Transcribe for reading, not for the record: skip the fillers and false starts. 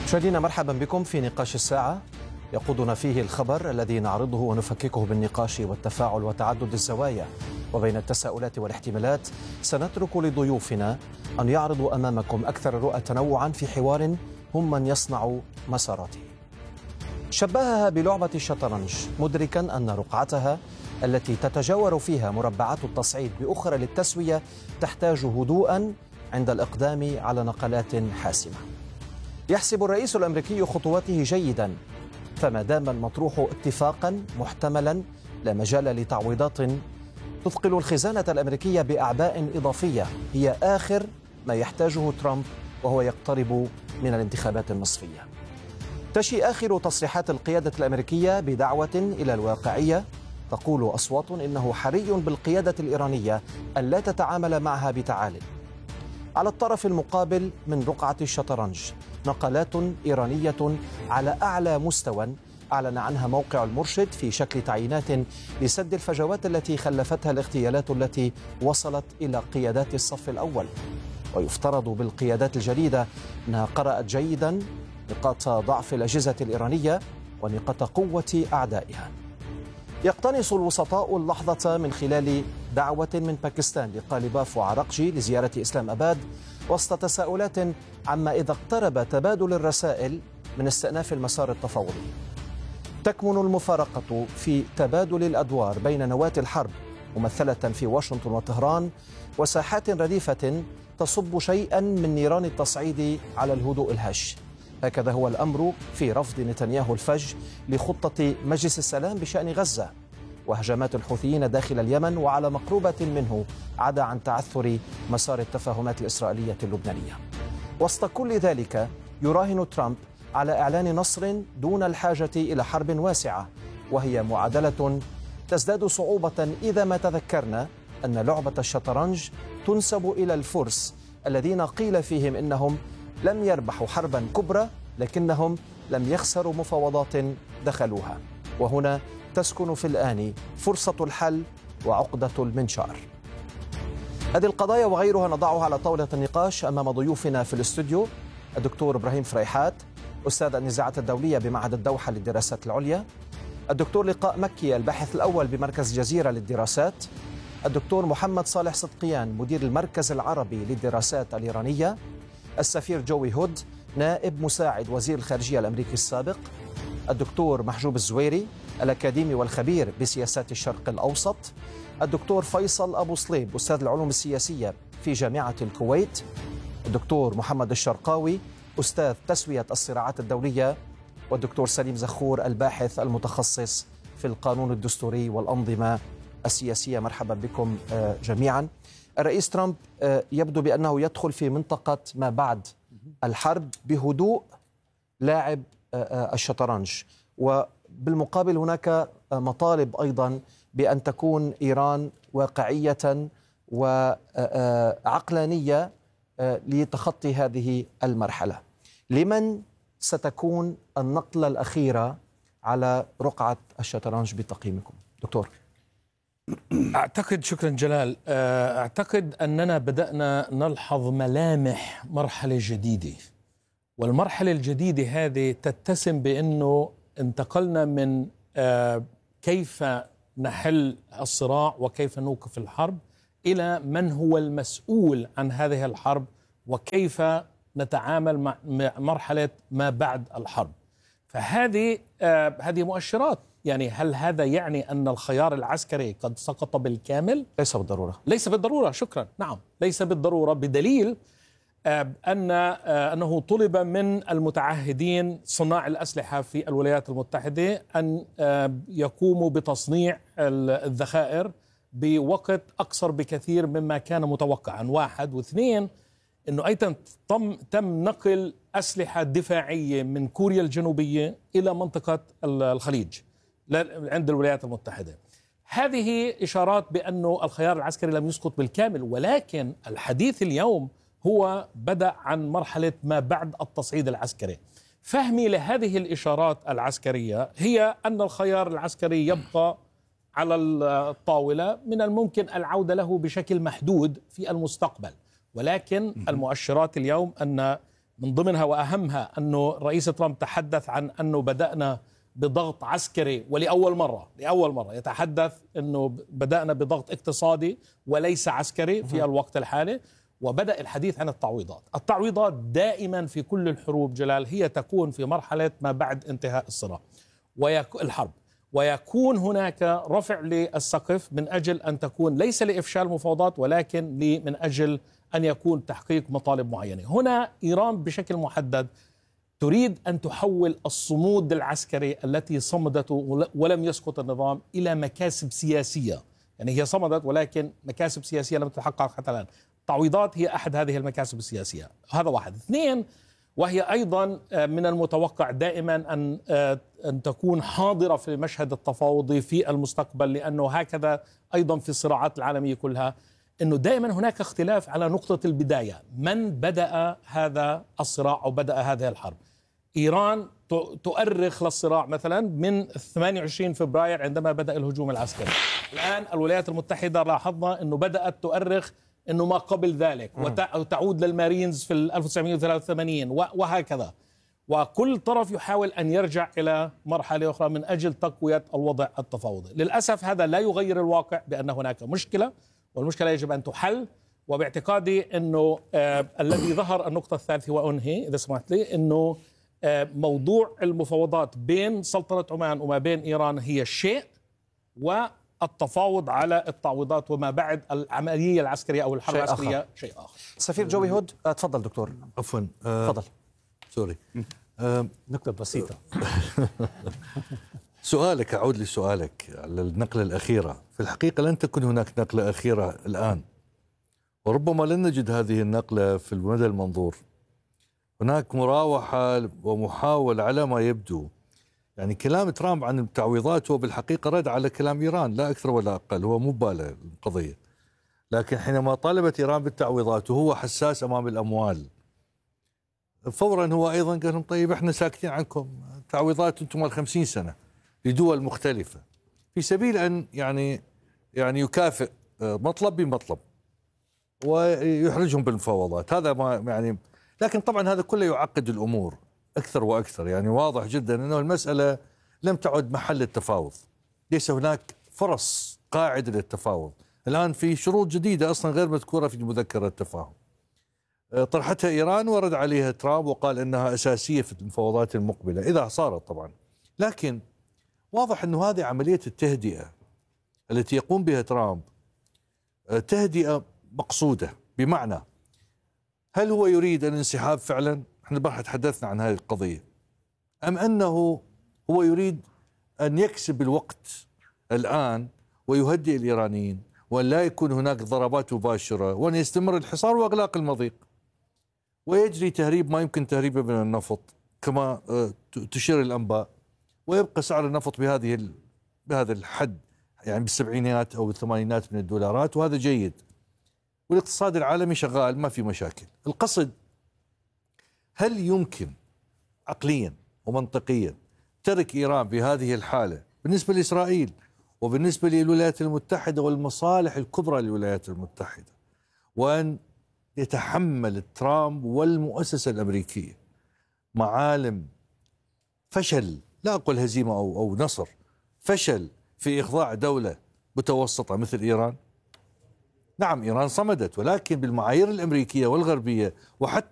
مشاهدينا مرحبا بكم في نقاش الساعة، يقودنا فيه الخبر الذي نعرضه ونفككه بالنقاش والتفاعل وتعدد الزوايا وبين التساؤلات والاحتمالات. سنترك لضيوفنا أن يعرضوا أمامكم أكثر الرؤى تنوعا في حوار هم من يصنع مساراته. شبهها بلعبة الشطرنج، مدركا أن رقعتها التي تتجاور فيها مربعات التصعيد بأخرى للتسوية تحتاج هدوءا عند الإقدام على نقلات حاسمة. يحسب الرئيس الأمريكي خطواته جيدا، فما دام المطروح اتفاقا محتملا لا مجال لتعويضات تثقل الخزانة الأمريكية بأعباء إضافية هي آخر ما يحتاجه ترامب وهو يقترب من الانتخابات النصفية. تشي آخر تصريحات القيادة الأمريكية بدعوة إلى الواقعية، تقول أصوات إنه حري بالقيادة الإيرانية أن لا تتعامل معها بتعال. على الطرف المقابل من رقعة الشطرنج نقلات إيرانية على أعلى مستوى أعلن عنها موقع المرشد في شكل تعيينات لسد الفجوات التي خلفتها الاغتيالات التي وصلت إلى قيادات الصف الأول. ويفترض بالقيادات الجديدة أنها قرأت جيدا نقاط ضعف الأجهزة الإيرانية ونقاط قوة أعدائها. يقتنص الوسطاء اللحظة من خلال دعوة من باكستان لقالباف وعراقجي لزيارة إسلام أباد وسط تساؤلات عما إذا اقترب تبادل الرسائل من استئناف المسار التفاوضي. تكمن المفارقة في تبادل الأدوار بين نواة الحرب ممثلة في واشنطن وطهران وساحات رديفة تصب شيئا من نيران التصعيد على الهدوء الهش. هكذا هو الأمر في رفض نتنياهو الفج لخطة مجلس السلام بشأن غزة وهجمات الحوثيين داخل اليمن وعلى مقروبة منه عدا عن تعثر مسار التفاهمات الإسرائيلية اللبنانية. وسط كل ذلك يراهن ترامب على إعلان نصر دون الحاجة إلى حرب واسعة، وهي معادلة تزداد صعوبة إذا ما تذكرنا أن لعبة الشطرنج تنسب إلى الفرس الذين قيل فيهم إنهم لم يربحوا حربا كبرى لكنهم لم يخسروا مفاوضات دخلوها. وهنا تسكن في الآن فرصة الحل وعقدة المنشار. هذه القضايا وغيرها نضعها على طاولة النقاش أمام ضيوفنا في الاستوديو: الدكتور إبراهيم فريحات أستاذ النزاعات الدولية بمعهد الدوحة للدراسات العليا، الدكتور لقاء مكي الباحث الأول بمركز جزيرة للدراسات، الدكتور محمد صالح صدقيان مدير المركز العربي للدراسات الإيرانية، السفير جوي هود نائب مساعد وزير الخارجية الأمريكي السابق، الدكتور محجوب الزويري الأكاديمي والخبير بسياسات الشرق الأوسط، الدكتور فيصل أبو صليب أستاذ العلوم السياسية في جامعة الكويت، الدكتور محمد الشرقاوي أستاذ تسوية الصراعات الدولية، والدكتور سليم زخور الباحث المتخصص في القانون الدستوري والأنظمة السياسية. مرحبا بكم جميعا. الرئيس ترامب يبدو بأنه يدخل في منطقة ما بعد الحرب بهدوء لاعب الشطرنج، وبالمقابل هناك مطالب أيضا بأن تكون إيران واقعية وعقلانية لتخطي هذه المرحلة. لمن ستكون النقلة الأخيرة على رقعة الشطرنج بتقييمكم دكتور؟ أعتقد، شكرا جلال، أعتقد أننا بدأنا نلحظ ملامح مرحلة جديدة، والمرحلة الجديدة هذه تتسم بأنه انتقلنا من كيف نحل الصراع وكيف نوقف الحرب إلى من هو المسؤول عن هذه الحرب وكيف نتعامل مع مرحلة ما بعد الحرب. فهذه مؤشرات. يعني هل هذا يعني أن الخيار العسكري قد سقط بالكامل؟ ليس بالضرورة. ليس بالضرورة، شكرا. نعم، ليس بالضرورة، بدليل أنه طلب من المتعهدين صناع الأسلحة في الولايات المتحدة أن يقوموا بتصنيع الذخائر بوقت أقصر بكثير مما كان متوقعا، واحد. واثنين، أنه أيضا تم نقل أسلحة دفاعية من كوريا الجنوبية إلى منطقة الخليج عند الولايات المتحدة. هذه إشارات بأنه الخيار العسكري لم يسقط بالكامل، ولكن الحديث اليوم هو بدأ عن مرحلة ما بعد التصعيد العسكري. فهمي لهذه الإشارات العسكرية هي أن الخيار العسكري يبقى على الطاولة، من الممكن العودة له بشكل محدود في المستقبل، ولكن المؤشرات اليوم أن من ضمنها وأهمها أنه الرئيس ترامب تحدث عن أنه بدأنا بضغط عسكري، ولأول مرة يتحدث أنه بدأنا بضغط اقتصادي وليس عسكري في الوقت الحالي. وبدأ الحديث عن التعويضات دائما في كل الحروب جلال هي تكون في مرحلة ما بعد انتهاء الصراع الحرب، ويكون هناك رفع للسقف من أجل أن تكون ليس لإفشال المفاوضات ولكن من أجل أن يكون تحقيق مطالب معينة. هنا إيران بشكل محدد تريد أن تحول الصمود العسكري التي صمدته ولم يسقط النظام إلى مكاسب سياسية. يعني هي صمدت ولكن مكاسب سياسية لم تتحقق حتى الآن. التعويضات هي أحد هذه المكاسب السياسية. هذا واحد. اثنين، وهي أيضا من المتوقع دائما أن تكون حاضرة في المشهد التفاوضي في المستقبل، لأنه هكذا أيضا في الصراعات العالمية كلها، أنه دائما هناك اختلاف على نقطة البداية، من بدأ هذا الصراع أو بدأ هذه الحرب. إيران تؤرخ للصراع مثلا من 28 فبراير عندما بدأ الهجوم العسكري. الآن الولايات المتحدة لاحظنا أنه بدأت تؤرخ أنه ما قبل ذلك وتعود للمارينز في 1983 وهكذا. وكل طرف يحاول أن يرجع إلى مرحلة أخرى من أجل تقوية الوضع التفاوضي. للأسف هذا لا يغير الواقع بأن هناك مشكلة، والمشكلة يجب أن تحل. وباعتقادي أنه الذي ظهر النقطة الثالثة وأنهي إذا سمحت لي، أنه موضوع المفاوضات بين سلطنة عمان وما بين إيران هي شيء، والتفاوض على التعويضات وما بعد العملية العسكرية أو الحرب العسكرية شيء آخر. سفير جوي هود، تفضل دكتور. عفوا، تفضل. سوري، نقطة بسيطة. سؤالك، أعود لسؤالك على النقلة الأخيرة. في الحقيقة لن تكون هناك نقلة أخيرة الآن، وربما لن نجد هذه النقلة في المدى المنظور. هناك مراوحة ومحاولة على ما يبدو. يعني كلام ترامب عن التعويضات هو بالحقيقة رد على كلام إيران، لا أكثر ولا أقل، هو مبالغ القضية. لكن حينما طالبت إيران بالتعويضات وهو حساس أمام الأموال، فورا هو أيضا قال لهم طيب احنا ساكتين عنكم، تعويضات انتم 50 سنة لدول مختلفة، في سبيل أن يعني يكافئ مطلب بمطلب ويحرجهم بالمفاوضات. هذا ما يعني، لكن طبعا هذا كله يعقد الأمور أكثر وأكثر. يعني واضح جدا أنه المسألة لم تعد محل التفاوض، ليس هناك فرص قاعدة للتفاوض الآن. في شروط جديدة أصلا غير مذكورة في مذكرة التفاهم طرحتها إيران، ورد عليها ترامب وقال أنها أساسية في المفاوضات المقبلة إذا صارت طبعا. لكن واضح أنه هذه عملية التهدئة التي يقوم بها ترامب تهدئة مقصودة، بمعنى هل هو يريد الانسحاب فعلا؟ احنا البارحة تحدثنا عن هذه القضية. أم أنه هو يريد أن يكسب الوقت الآن ويهدئ الإيرانيين، وأن لا يكون هناك ضربات مباشرة، وأن يستمر الحصار وإغلاق المضيق، ويجري تهريب ما يمكن تهريبه من النفط كما تشير الأنباء، ويبقى سعر النفط بهذا الحد، يعني بالسبعينات أو بالثمانينات من الدولارات، وهذا جيد، والاقتصاد العالمي شغال ما في مشاكل. القصد، هل يمكن عقليا ومنطقيا ترك إيران بهذه الحالة بالنسبة لإسرائيل وبالنسبة للولايات المتحدة والمصالح الكبرى للولايات المتحدة، وأن يتحمل ترامب والمؤسسة الأمريكية معالم فشل، لا أقول هزيمة أو نصر، فشل في إخضاع دولة متوسطة مثل إيران؟ نعم إيران صمدت، ولكن بالمعايير الأمريكية والغربية وحتى